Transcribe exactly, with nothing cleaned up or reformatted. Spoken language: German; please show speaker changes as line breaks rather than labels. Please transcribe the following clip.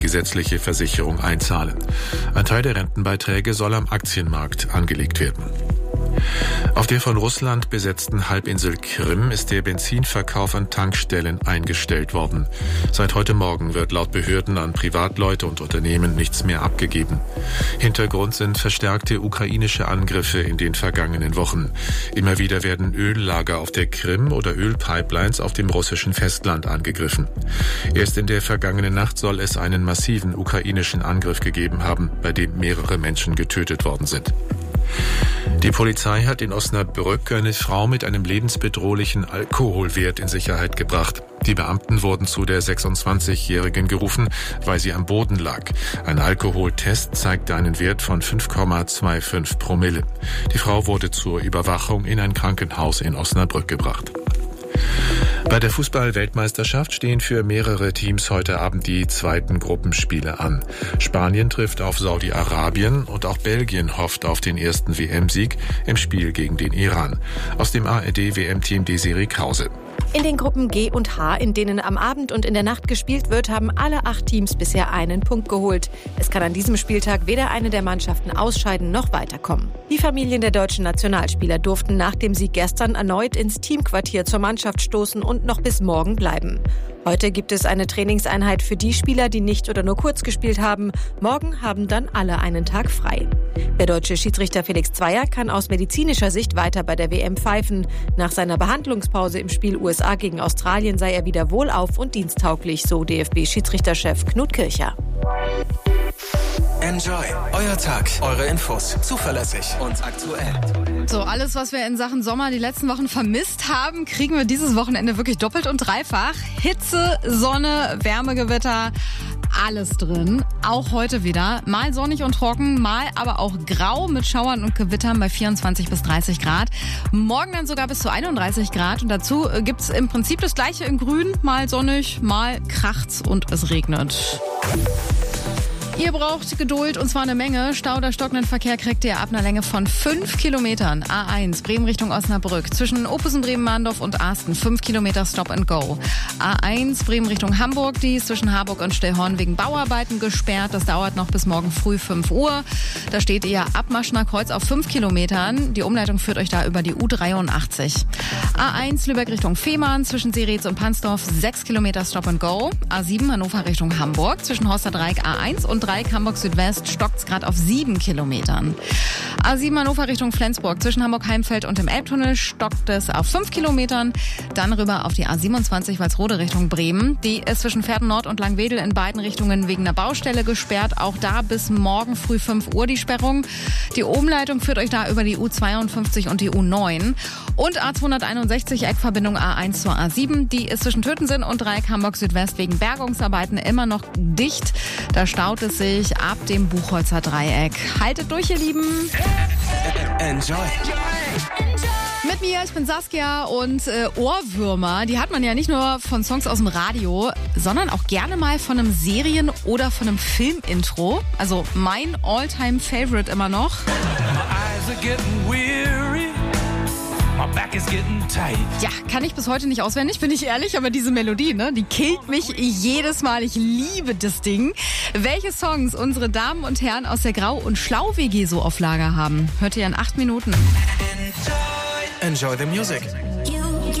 gesetzliche Versicherung einzahlen. Ein Teil der Rentenbeiträge soll am Aktienmarkt angelegt werden. Auf der von Russland besetzten Halbinsel Krim ist der Benzinverkauf an Tankstellen eingestellt worden. Seit heute Morgen wird laut Behörden an Privatleute und Unternehmen nichts mehr abgegeben. Hintergrund sind verstärkte ukrainische Angriffe in den vergangenen Wochen. Immer wieder werden Öllager auf der Krim oder Ölpipelines auf dem russischen Festland angegriffen. Erst in der vergangenen Nacht soll es einen massiven ukrainischen Angriff gegeben haben, bei dem mehrere Menschen getötet worden sind. Die Polizei hat in Osnabrück eine Frau mit einem lebensbedrohlichen Alkoholwert in Sicherheit gebracht. Die Beamten wurden zu der sechsundzwanzigjährigen gerufen, weil sie am Boden lag. Ein Alkoholtest zeigte einen Wert von fünf Komma fünfundzwanzig Promille. Die Frau wurde zur Überwachung in ein Krankenhaus in Osnabrück gebracht. Bei der Fußball-Weltmeisterschaft stehen für mehrere Teams heute Abend die zweiten Gruppenspiele an. Spanien trifft auf Saudi-Arabien und auch Belgien hofft auf den ersten W M-Sieg im Spiel gegen den Iran. Aus dem A R D-W M-Team Desiree Krause.
In den Gruppen G und H, in denen am Abend und in der Nacht gespielt wird, haben alle acht Teams bisher einen Punkt geholt. Es kann an diesem Spieltag weder eine der Mannschaften ausscheiden noch weiterkommen. Die Familien der deutschen Nationalspieler durften nach dem Sieg gestern erneut ins Teamquartier zur Mannschaft stoßen und noch bis morgen bleiben. Heute gibt es eine Trainingseinheit für die Spieler, die nicht oder nur kurz gespielt haben. Morgen haben dann alle einen Tag frei. Der deutsche Schiedsrichter Felix Zweier kann aus medizinischer Sicht weiter bei der W M pfeifen. Nach seiner Behandlungspause im Spiel U S A gegen Australien sei er wieder wohlauf und diensttauglich, so D F B-Schiedsrichterchef Knut Kircher.
Enjoy. Euer Tag. Eure Infos. Zuverlässig und aktuell.
So, alles, was wir in Sachen Sommer die letzten Wochen vermisst haben, kriegen wir dieses Wochenende wirklich doppelt und dreifach. Hitze, Sonne, Wärmegewitter, alles drin. Auch heute wieder. Mal sonnig und trocken, mal aber auch grau mit Schauern und Gewittern bei vierundzwanzig bis dreißig Grad. Morgen dann sogar bis zu einunddreißig Grad. Und dazu gibt's im Prinzip das Gleiche in Grün. Mal sonnig, mal kracht's und es regnet. Ihr braucht Geduld und zwar eine Menge. Stau oder stockenden Verkehr kriegt ihr ab einer Länge von fünf Kilometern. A eins, Bremen Richtung Osnabrück. Zwischen Opusen, Bremen-Mahndorf und Asten. fünf Kilometer Stop and Go. A eins, Bremen Richtung Hamburg. Die ist zwischen Harburg und Stillhorn wegen Bauarbeiten gesperrt. Das dauert noch bis morgen früh fünf Uhr. Da steht ihr Abmarschner Kreuz auf fünf Kilometern. Die Umleitung führt euch da über die U dreiundachtzig. A eins, Lübeck Richtung Fehmarn. Zwischen Seretz und Pansdorf sechs Kilometer Stop and Go. A sieben, Hannover Richtung Hamburg. Zwischen Horsterdreieck A eins und Hamburg Südwest stockt's gerade auf sieben Kilometern. A sieben Hannover Richtung Flensburg. Zwischen Hamburg-Heimfeld und dem Elbtunnel stockt es auf fünf Kilometern. Dann rüber auf die A siebenundzwanzig Walsrode Richtung Bremen. Die ist zwischen Pferden Nord und Langwedel in beiden Richtungen wegen einer Baustelle gesperrt. Auch da bis morgen früh fünf Uhr die Sperrung. Die Umleitung führt euch da über die U zweiundfünfzig und die U neun. Und A zweihunderteinundsechzig Eckverbindung A eins zur A sieben. Die ist zwischen Tötensinn und Dreieck Hamburg Südwest wegen Bergungsarbeiten immer noch dicht. Da staut es sich ab dem Buchholzer Dreieck. Haltet durch, ihr Lieben.
Enjoy.
Mit mir, ich bin Saskia und äh, Ohrwürmer, die hat man ja nicht nur von Songs aus dem Radio, sondern auch gerne mal von einem Serien- oder von einem Filmintro. Also mein All-Time-Favorite immer noch. Ja, kann ich bis heute nicht auswendig, bin ich ehrlich, aber diese Melodie, ne, die killt mich jedes Mal. Ich liebe das Ding. Welche Songs unsere Damen und Herren aus der Grau- und Schlau-W G so auf Lager haben, hört ihr in acht Minuten.
Enjoy the music.